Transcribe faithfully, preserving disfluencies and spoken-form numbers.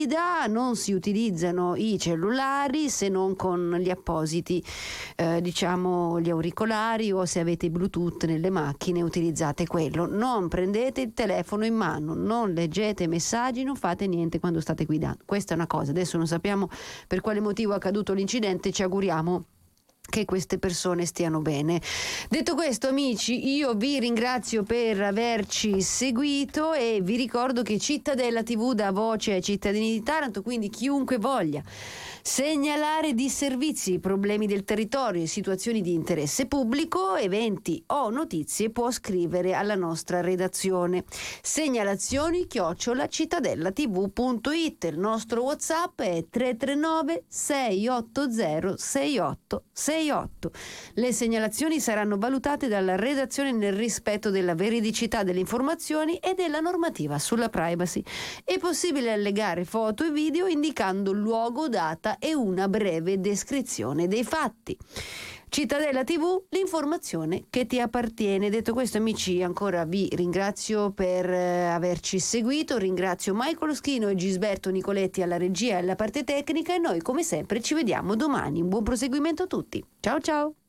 non si utilizzano i cellulari se non con gli appositi, eh, diciamo gli auricolari, o se avete Bluetooth nelle macchine utilizzate quello. Non prendete il telefono in mano, non leggete messaggi, non fate niente quando state guidando. Questa è una cosa. Adesso non sappiamo per quale motivo è accaduto l'incidente, ci auguriamo che queste persone stiano bene. Detto questo, amici, io vi ringrazio per averci seguito e vi ricordo che Cittadella tivù dà voce ai cittadini di Taranto, quindi chiunque voglia segnalare disservizi, problemi del territorio, situazioni di interesse pubblico, eventi o notizie può scrivere alla nostra redazione. Segnalazioni chiocciola cittadellativù punto it. Il nostro WhatsApp è tre tre nove sei otto zero sei otto sei otto. Le segnalazioni saranno valutate dalla redazione nel rispetto della veridicità delle informazioni e della normativa sulla privacy. È possibile allegare foto e video indicando luogo, data e una breve descrizione dei fatti. Cittadella tivù, l'informazione che ti appartiene. Detto questo, amici, ancora vi ringrazio per eh, averci seguito. Ringrazio Michael Oschino e Gisberto Nicoletti alla regia e alla parte tecnica, e noi come sempre ci vediamo domani. Un buon proseguimento a tutti. Ciao ciao.